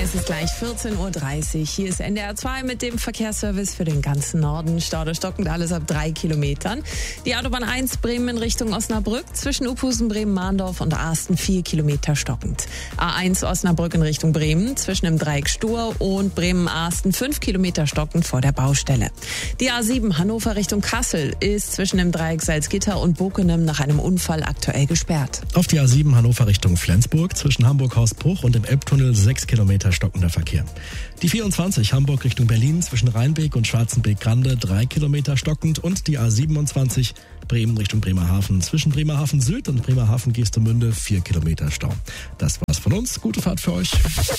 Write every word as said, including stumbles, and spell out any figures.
Es ist gleich vierzehn Uhr dreißig. Hier ist N D R zwei mit dem Verkehrsservice für den ganzen Norden. Stau oder stockend alles ab drei Kilometern. Die Autobahn eins Bremen in Richtung Osnabrück. Zwischen Uphusen, Bremen-Mahndorf und Asten vier Kilometer stockend. A eins Osnabrück in Richtung Bremen. Zwischen dem Dreieck Stur und Bremen-Asten fünf Kilometer stockend vor der Baustelle. Die A sieben Hannover Richtung Kassel ist zwischen dem Dreieck Salzgitter und Bokenem nach einem Unfall aktuell gesperrt. Auf die A sieben Hannover Richtung Flensburg zwischen Hamburg-Hausbruch und dem Elbtunnel sechs Kilometer stockender Verkehr. Die vierundzwanzig Hamburg Richtung Berlin zwischen Rheinbeek und Schwarzenbeek-Grande drei Kilometer stockend und die A siebenundzwanzig Bremen Richtung Bremerhaven zwischen Bremerhaven Süd und Bremerhaven Geestemünde vier Kilometer Stau. Das war's von uns. Gute Fahrt für euch.